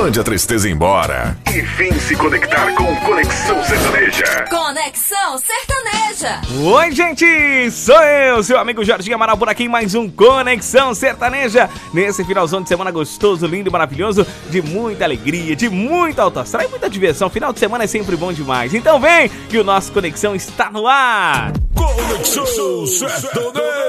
Mande a tristeza embora e vem se conectar com Conexão Sertaneja. Conexão Sertaneja. Oi, gente, sou eu, seu amigo Jorginho Amaral, por aqui em mais um Conexão Sertaneja. Nesse finalzão de semana gostoso, lindo e maravilhoso, de muita alegria, de muita alto astral e muita diversão. Final de semana é sempre bom demais. Então vem que o nosso Conexão está no ar. Conexão Sertaneja.